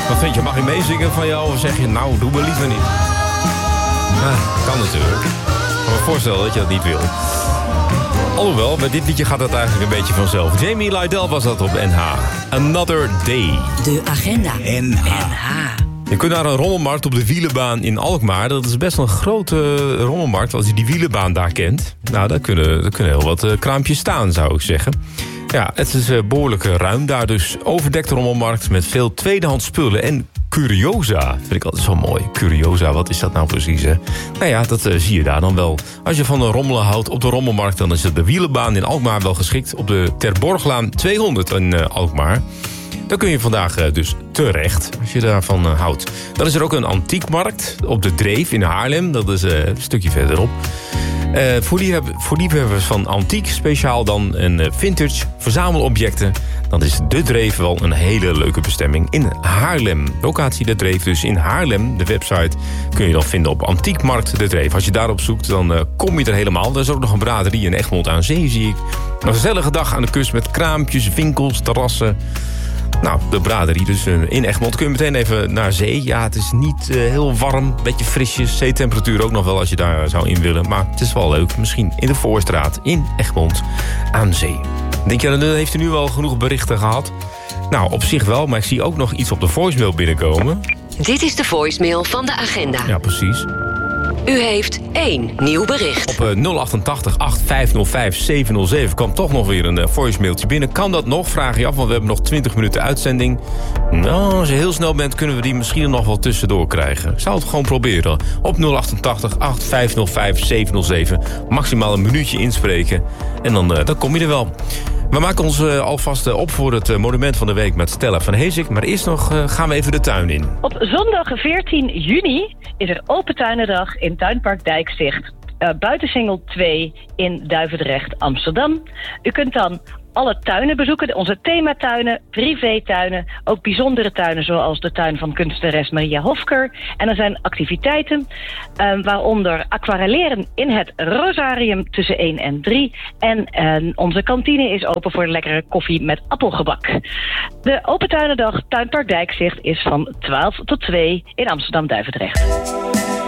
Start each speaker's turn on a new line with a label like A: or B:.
A: Wat vind je, mag ik meezingen van jou of zeg je, nou, doe me liever niet? Kan natuurlijk. Ik kan me voorstellen dat je dat niet wil. Alhoewel, met dit liedje gaat dat eigenlijk een beetje vanzelf. Jamie Lydell was dat op NH. Another Day.
B: De agenda.
C: NH.
A: Je kunt naar een rommelmarkt op de Wielenbaan in Alkmaar. Dat is best wel een grote rommelmarkt. Als je die Wielenbaan daar kent. Nou, daar kunnen heel wat kraampjes staan, zou ik zeggen. Ja, het is behoorlijk ruim daar. Dus overdekte rommelmarkt met veel tweedehands spullen. En curiosa, vind ik altijd zo mooi. Curiosa, wat is dat nou precies, hè? Nou ja, dat zie je daar dan wel. Als je van rommelen houdt op de rommelmarkt, dan is het de Wielenbaan in Alkmaar wel geschikt. Op de Terborglaan 200 in Alkmaar. Dan kun je vandaag dus terecht, als je daarvan houdt. Dan is er ook een antiekmarkt op de Dreef in Haarlem. Dat is een stukje verderop. Voor liefhebbers van antiek, speciaal dan en vintage verzamelobjecten, dan is de Dreef wel een hele leuke bestemming in Haarlem. Locatie de Dreef dus in Haarlem. De website kun je dan vinden op Antiekmarkt de Dreef. Als je daarop zoekt, dan kom je er helemaal. Er is ook nog een braderie in Egmond aan Zee, zie ik. Een gezellige dag aan de kust met kraampjes, winkels, terrassen. Nou, de braderie dus in Egmond. Kun je meteen even naar zee. Ja, het is niet heel warm, beetje frisjes. Zeetemperatuur ook nog wel als je daar zou in willen. Maar het is wel leuk. Misschien in de Voorstraat in Egmond aan zee. Denk je, dan heeft u nu wel genoeg berichten gehad? Nou, op zich wel, maar ik zie ook nog iets op de voicemail binnenkomen.
B: Dit is de voicemail van de agenda.
A: Ja, precies.
B: U heeft 1 nieuw bericht.
A: Op 088 8505 707 kwam toch nog weer een voicemailtje binnen. Kan dat nog? Vraag je af, want we hebben nog 20 minuten uitzending. Nou, als je heel snel bent, kunnen we die misschien nog wel tussendoor krijgen. Ik zou het gewoon proberen. Op 088 8505 707. Maximaal een minuutje inspreken. En dan kom je er wel. We maken ons alvast op voor het monument van de week met Stella van Heesik. Maar eerst nog gaan we even de tuin in.
D: Op zondag 14 juni is er Open Tuinendag in Tuinpark Dijkzicht. Buitensingel 2 in Duivendrecht, Amsterdam. U kunt dan alle tuinen bezoeken, onze thematuinen, privétuinen, ook bijzondere tuinen zoals de tuin van kunstenares Maria Hofker. En er zijn activiteiten, waaronder aquarelleren in het Rosarium tussen 1 en 3. En onze kantine is open voor lekkere koffie met appelgebak. De Open Tuinendag Tuinpark Dijkzicht is van 12 tot 2 in Amsterdam-Duivendrecht.